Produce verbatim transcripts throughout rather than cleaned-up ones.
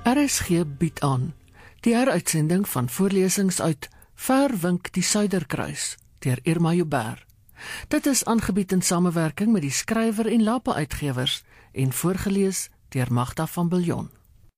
R S G bied aan die heruitsending van voorlesings uit Ver wink die Suiderkruis deur Irma Joubert. Dit is aangebied in samewerking met die skrywer en Lapa uitgewers en voorgelees deur Magda van Biljon.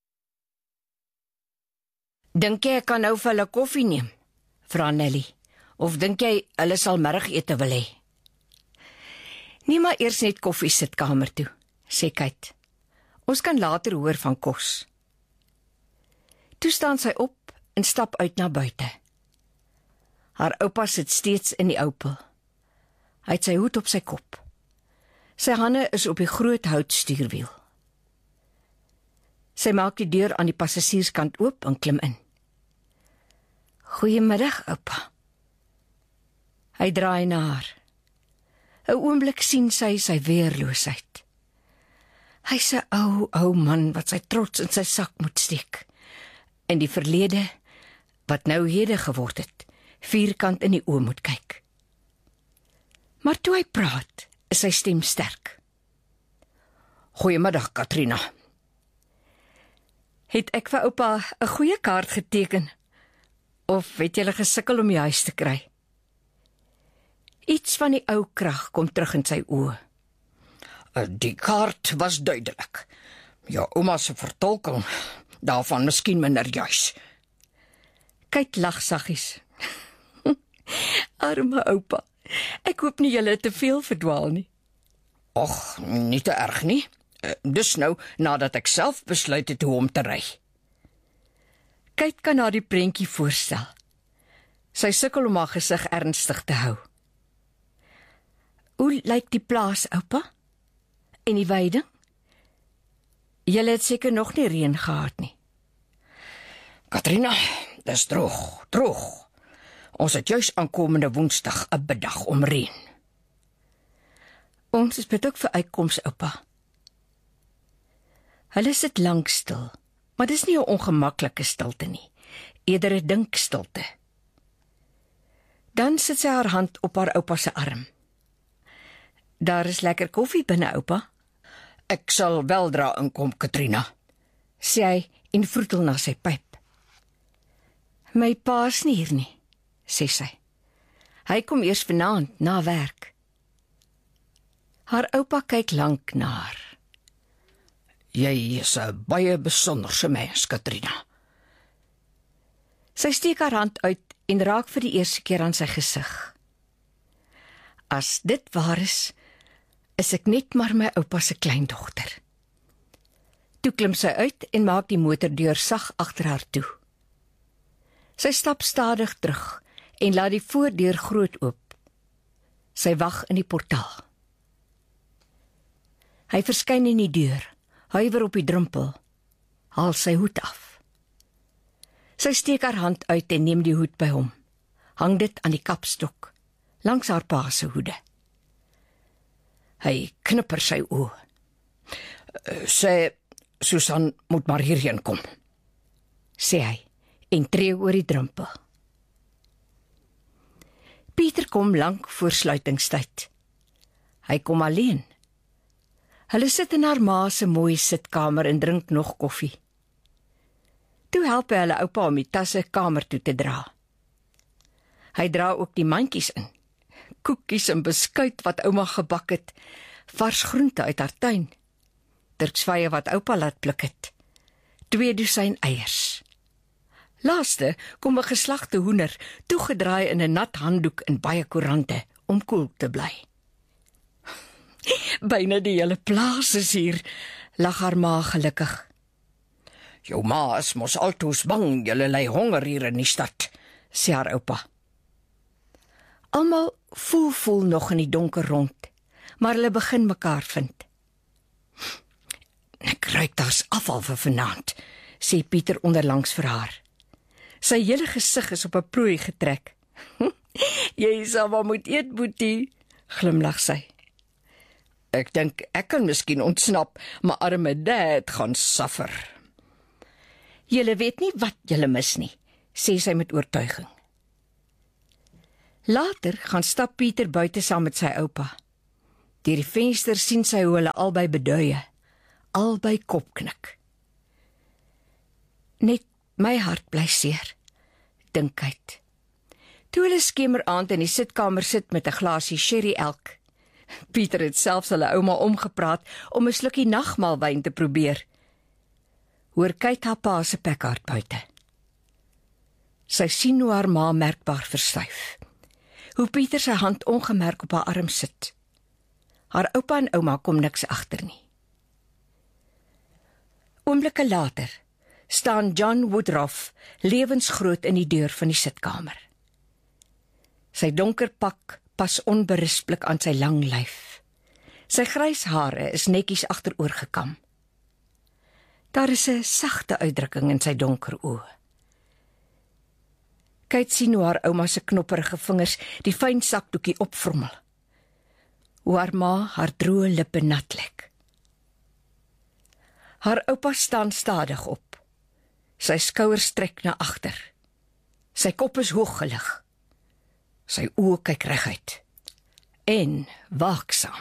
Dink jy ek kan nou vir hulle koffie neem? Vra Nelly. Of dink jy hulle sal middagete wil hê? Neem maar eers net koffie sitkamer toe, sê Kate. Ons kan later hoor van kos. Toe staan sy op en stap uit na buite. Haar oupa sit steeds in die oupel. Hy het sy hoed op sy kop. Sy hande is op die groot houtstuurwiel. Sy maak die deur aan die passasierskant oop en klim in. Goeiemiddag, oupa. Hy draai na haar. 'n Oomblik sien sy sy weerloosheid. Hy's 'n ou, ou man wat sy trots in sy sak moet steek. En die verlede, wat nou hede geword het, vierkant in die oë moet kyk. Maar toe hy praat, is sy stem sterk. Goeiemiddag, Katrina. Het ek vir oupa 'n goeie kaart geteken? Of het julle gesukkel om die huis te kry? Iets van die ou krag kom terug in sy oë. Die kaart was duidelik. Jou ouma se vertolking daarvan miskien minder juis. Kyk lag saggies. Arme oupa, ek hoop nie julle te veel verdwaal nie. Och, nie te erg nie. Dis nou nadat ek self besluit het hoe om te ry. Kyk kan haar die prentjie voorstel. Sy sukkel om haar gesig ernstig te hou. Hoe lyk die plaas, oupa? En die weiding? Julle het seker nog nie reën gehad nie. Katrina, dis droog, droog. Ons het juis aankomende Woensdag 'n biddag om reën. Ons is bid ook vir uitkoms, oupa. Hulle sit lank stil, maar dis nie 'n ongemaklike stilte nie, eerder 'n dinkstilte. Dan sit sy haar hand op haar oupa se arm. Daar is lekker koffie binne, oupa. Ek sal weldra inkom, Katrina, sê hy en vroetel na sy pyp. My pa is nie hier nie, sê sy. Hy kom eers vanaand na werk. Haar oupa kyk lank na haar. Jy is 'n baie besonderse mens, Katrina. Sy steek haar hand uit en raak vir die eerste keer aan sy gesig. As dit waar is, is ek net maar my oupa se kleindogter. Toe klim sy uit en maak die motordeur sag agter haar toe. Sy stap stadig terug en laat die voordeur groot oop. Sy wag in die portaal. Hy verskyn in die deur, huiwer op die drempel, haal sy hoed af. Sy steek haar hand uit en neem die hoed by hom, hang dit aan die kapstok, langs haar pa se hoede. Hy knipper sy oë. Sê, Susan moet maar hierheen kom, sê hy, en tree oor die drempel. Pieter kom lank voor sluitingstyd. Hy kom alleen. Hulle sit in haar ma se mooi sitkamer en drink nog koffie. Toe help hy hulle oupa om die tasse kamer toe te dra. Hy dra ook die mandjies in. Koekies en beskuit wat ouma gebak het, vars groente uit haar tuin, turksvye wat oupa laat pluk het, twee dosyn eiers. Laaste kom 'n geslagte hoender, toegedraai in 'n nat handdoek en baie koerante, om koel te bly. Byna die hele plaas is hier, lag haar ma gelukkig. Jou ma is mos altoos bang, julle ly honger hier in die stad, sê haar oupa. Almal voel voel nog in die donker rond, maar hulle begin mekaar vind. Ek ruik daar's afval vir vanaand, sê Pieter onderlangs vir haar. Sy hele gesig is op 'n plooi getrek. Jy sal maar moet eet, boetie, glimlag sy. Ek dink ek kan miskien ontsnap, maar arme dad gaan suffer. Julle weet nie wat julle mis nie, sê sy met oortuiging. Later gaan stap Pieter buite saam met sy oupa. Deur die venster sien sy hoe hulle albei beduie, albei kopknik. Net my hart bly seer, dink hy. Toe hulle skemeraand in die sitkamer sit met 'n glasie sherry elk. Pieter het selfs hulle ouma omgepraat om 'n slukkie nagmaalwyn te probeer. Hoor kyk haar pa se pekkaart buite. Sy sien hoe haar ma merkbaar verstyf. Hoe Pieter sy hand ongemerk op haar arm sit. Haar oupa en ouma kom niks agter nie. Oomblikke later staan John Woodruff lewensgroot in die deur van die sitkamer. Sy donker pak pas onberisplik aan sy lang lyf. Sy grys hare is netjies agteroor gekam. Daar is 'n sagte uitdrukking in sy donker oë. Kyk sien hoe haar ouma se knopperige vingers die fyn sakdoekie opvrommel. Hoe haar ma haar droë lippe nat lek. Haar oupa staan stadig op. Sy skouers trek na agter. Sy kop is hoog gelig. Sy oë kyk reguit. En waaksaam.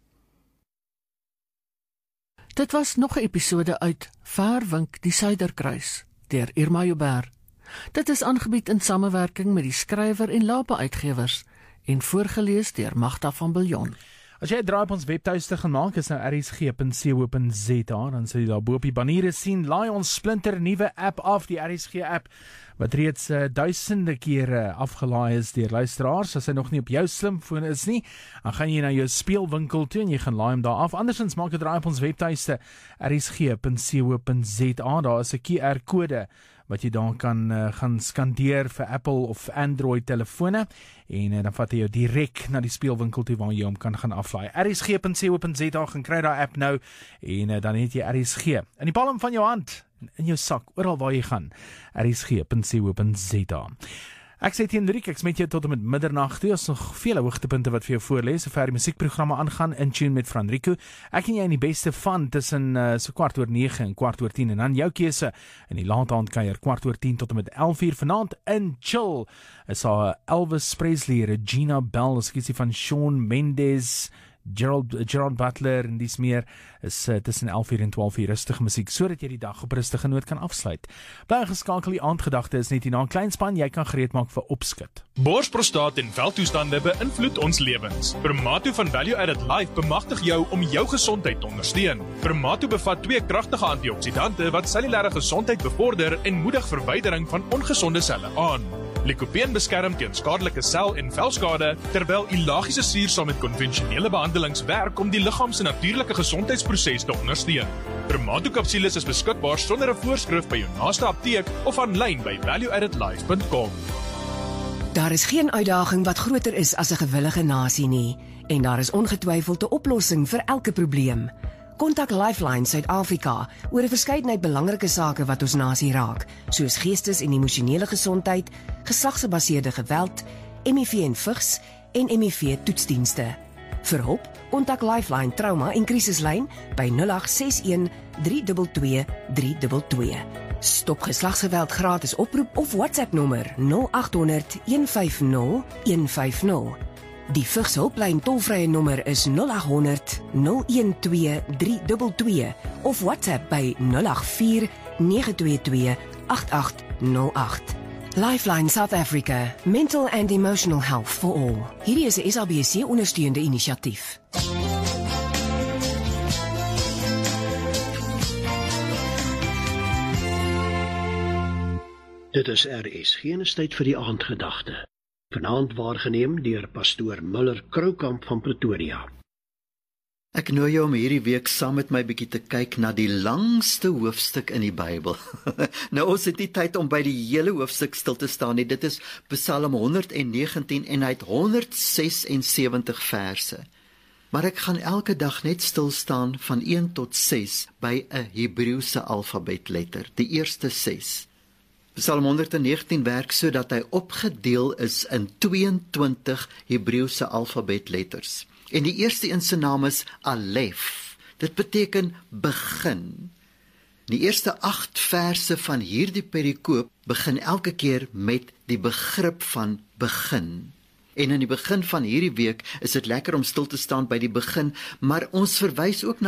Dit was nog 'n episode uit Verwink die Suiderkruis deur Irma Joubert. Dit is aangebied in samewerking met die skrywer en Lapa Uitgewers en voorgeles deur Magda van Biljon. As jy 'n draai op ons webtuiste gaan maak, is nou r s g punt co punt z a, dan sal jy daar bo op die baniere sien, laai ons splinter nuwe app af, die R S G app, wat reeds uh, duisende kere afgelaai is deur luisteraars. As hy nog nie op jou slimfoon is nie, dan gaan jy na jou speelwinkel toe en jy gaan laai hom daar af. Andersins maak 'n draai op ons webtuiste r s g punt co punt z a. Daar is 'n Q R-kode wat jy dan kan uh, gaan skandeer vir Apple of Android telefone en uh, dan vat hy jou direk na die speelwinkel toe waar jy hom kan gaan aflaai. r s g punt co punt z a, gaan kry daai app nou en uh, dan het jy R S G in die palm van jou hand, in jou sak, oral waar jy gaan. r s g punt co punt z a. Ek sê teen Riek, ek met jou tot en met middernag toe. Ons nog vele hoogtepunte wat vir jou voorlees, sover die musiekprogramme aangaan, in tune met Fran Rico. Ek en jy in die beste van tussen uh, so kwart oor nege en kwart oor tien en dan jou keuse in die laataand kuier kwart oor tien tot en met elf uur vanaand in Chill. Is daar Elvis Presley, Regina Bell, skiesie van Shawn Mendes, Gerald, Gerard Butler en dis meer is uh, tussen elf uur en twaalf uur rustige musiek, sodat jy die dag op rustige noot kan afsluit. Bly geskakel, die aandgedagte is net hier na 'n klein span, jy kan gereed maak vir opskit. Bors, prostaat en veldtoestande beïnvloed ons lewens. Permato van Value Added Life bemagtig jou om jou gesondheid te ondersteun. Permato bevat twee kragtige antioksidante wat cellulêre gesondheid bevorder en moedig verwydering van ongesonde selle aan. Lycopene beskerm teen skadelike sel- en velskade, terwyl ilagiese suur saam met konvensionele behandelings werk om die liggaam se natuurlike gesondheidsproses te ondersteun. Permato kapsules is beskikbaar sonder 'n voorskrif by jou naaste apteek of aanlyn by value added life punt com. Daar is geen uitdaging wat groter is as 'n gewillige nasie nie, en daar is ongetwyfeld 'n oplossing vir elke probleem. Kontak Lifeline Suid-Afrika oor 'n verskeidenheid belangrike sake wat ons nasie raak, soos geestes- en emosionele gesondheid, geslagsgebaseerde geweld, M I V en vigs en M I V-toetsdienste. Vir hulp, kontak Lifeline Trauma en Krisislyn by nul agt ses een drie twee twee drie twee twee. Stop geslagsgeweld gratis oproep of WhatsApp nommer nul agt honderd een vyf nul een vyf nul. Die vigshulplyn tolvrye nommer is nul agt honderd nul een twee drie twee twee of WhatsApp by nul agt vier nege twee twee agt agt nul agt. Lifeline South Africa, Mental and Emotional Health for All. Hierdie is 'n S A B C ondersteunende inisiatief. Dit is R S G, 'n tyd vir die aandgedagte. Vanaand waargeneem deur pastoor Müller Kroukamp van Pretoria. Ek nooi jou om hierdie week saam met my bietjie te kyk na die langste hoofstuk in die Bybel. Nou, ons het nie tyd om by die hele hoofstuk stil te staan nie. Dit is Psalm honderd negentien en hy het honderd ses en sewentig verse. Maar ek gaan elke dag net stil staan van een tot ses by 'n Hebreëse alfabetletter, die eerste ses. Psalm honderd negentien werk so dat hy opgedeel is in tweeëntwintig Hebreëse alfabetletters. En die eerste een se naam is Alef. Dit beteken begin. Die eerste agt verse van hierdie perikoop begin elke keer met die begrip van begin. En in die begin van hierdie week is dit lekker om stil te staan by die begin, maar ons verwys ook na